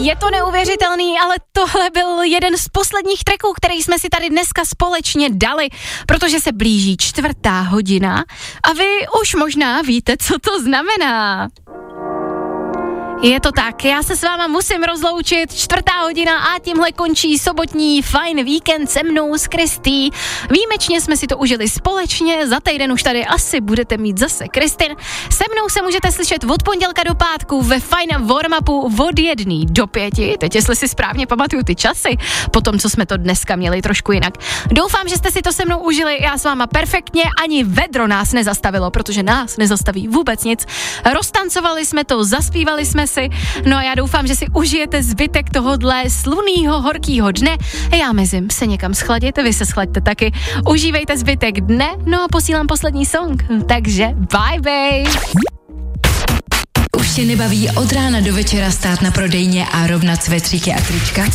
Je to neuvěřitelný, ale tohle byl jeden z posledních tracků, který jsme si tady dneska společně dali, protože se blíží 4:00 a vy už možná víte, co to znamená. Je to tak, já se s váma musím rozloučit, 4:00 a tímhle končí sobotní fajn víkend se mnou s Kristý. Výjimečně jsme si to užili společně, za týden už tady asi budete mít zase Kristin. Se mnou se můžete slyšet od pondělka do pátku ve fajn warm-upu od 1 do 5, teď jestli si správně pamatuju ty časy, po tom, co jsme to dneska měli trošku jinak. Doufám, že jste si to se mnou užili, já s váma perfektně, ani vedro nás nezastavilo, protože nás nezastaví vůbec nic. Roztancovali jsme to, zaspívali jsme si, no a já doufám, že si užijete zbytek tohodle slunného, horkýho dne. Já mezím se někam schladit, vy se schlaďte taky. Užívejte zbytek dne, no a posílám poslední song. Takže bye bye. Už tě nebaví od rána do večera stát na prodejně a rovnat svetříky a trička?